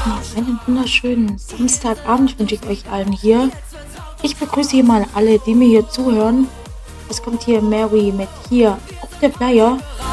Einen wunderschönen Samstagabend wünsche ich euch allen hier. Ich begrüße hier mal alle, die mir hier zuhören. Es kommt hier Mary mit hier auf der Flyer.